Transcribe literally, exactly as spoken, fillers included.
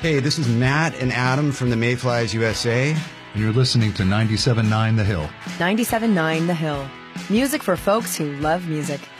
Hey, this is Matt and Adam from the Mayflies U S A. And you're listening to ninety-seven point nine The Hill. ninety-seven point nine The Hill. Music for folks who love music.